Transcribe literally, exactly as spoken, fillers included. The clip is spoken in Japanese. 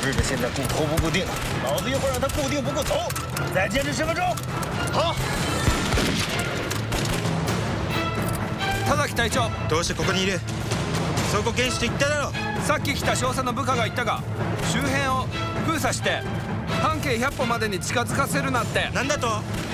日子现在固头不固定，老子一会儿让他固定不顾头，再坚持十分钟。好。 田崎隊長、 どうしてここにいる？そこ原始と言っただろ。 さっき来た少佐の部下が言ったが、周辺を封鎖して半径ひゃっぽまでに近づかせるなって。 なんだと？